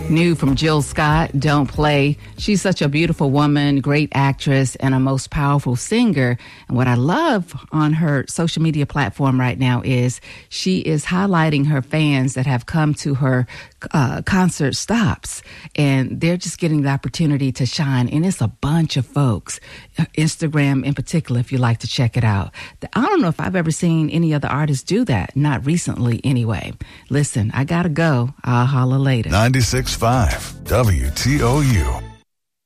New from Jill Scott, Don't Play. She's such a beautiful woman, great actress, and a most powerful singer. And what I love on her social media platform right now is she is highlighting her fans that have come to her concert stops. And they're just getting the opportunity to shine. And it's a bunch of folks. Instagram in particular, if you like to check it out. I don't know if I've ever seen any other artists do that. Not recently, anyway. Listen, I gotta go. I'll holler later. 96.5 WTOU.